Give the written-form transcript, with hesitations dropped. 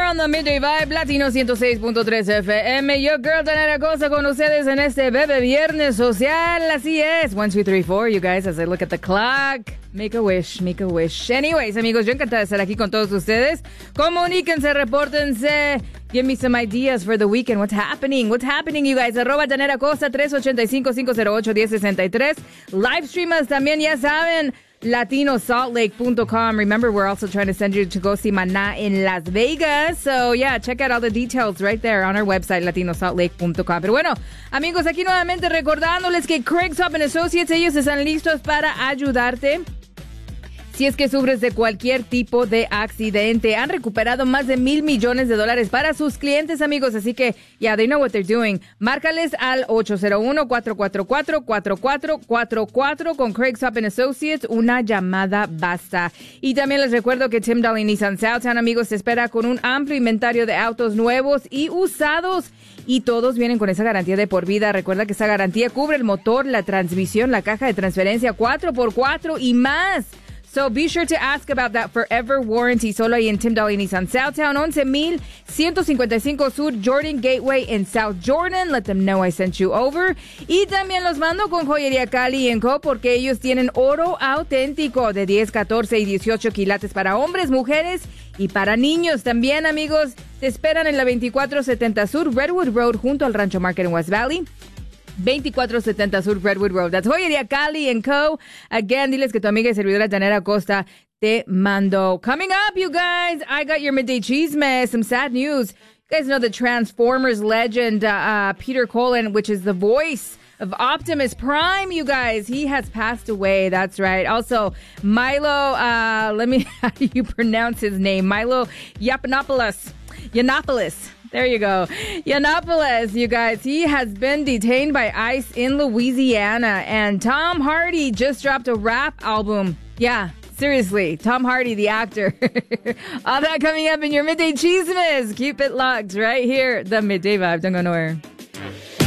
on the Midday Vibe, Latino 106.3 FM. Your girl, Danara Cosa, con ustedes en este Bebe Viernes Social. Así es. 1, 2, 3, 4, you guys, as I look at the clock. Make a wish, make a wish. Anyways, amigos, yo encantada de estar aquí con todos ustedes. Comuníquense, repórtense. Give me some ideas for the weekend. What's happening? What's happening, you guys? @Danara Cosa, 385-508-1063. Live streamers también, ya saben. LatinoSaltLake.com. Remember, we're also trying to send you to go see Maná in Las Vegas. So, yeah, check out all the details right there on our website, LatinoSaltLake.com. Pero bueno, amigos, aquí nuevamente recordándoles que Craig's Hub Associates, ellos están listos para ayudarte. Si es que sufres de cualquier tipo de accidente, han recuperado más de $1,000 millones para sus clientes, amigos. Así que, yeah, they know what they're doing. Márcales al 801-444-4444 con Craig's Hub Associates. Una llamada basta. Y también les recuerdo que Tim Dahle Nissan Southtown, amigos, te espera con un amplio inventario de autos nuevos y usados. Y todos vienen con esa garantía de por vida. Recuerda que esa garantía cubre el motor, la transmisión, la caja de transferencia 4x4 y más. So be sure to ask about that forever warranty. Solo ahí en Tim Dahle Nissan Southtown, 11,155 Sur Jordan Gateway en South Jordan. Let them know I sent you over. Y también los mando con Joyería Cali & Co. porque ellos tienen oro auténtico de 10, 14 y 18 quilates para hombres, mujeres y para niños. También, amigos, te esperan en la 2470 Sur Redwood Road junto al Rancho Market en West Valley. 2470 Sur Redwood Road. That's Joyería Cali & Co. Again, diles que tu amiga y servidora Danara Costa te mando. Coming up, you guys, I got your midday chisme. Some sad news. You guys know the Transformers legend, Peter Cullen, which is the voice of Optimus Prime, you guys. He has passed away. That's right. Also, Milo, how do you pronounce his name? Milo Yiannopoulos. There you go. Yiannopoulos, you guys. He has been detained by ICE in Louisiana. And Tom Hardy just dropped a rap album. Yeah, seriously. Tom Hardy, the actor. All that coming up in your Midday Chismes. Keep it locked right here. The Midday Vibe. Don't go nowhere.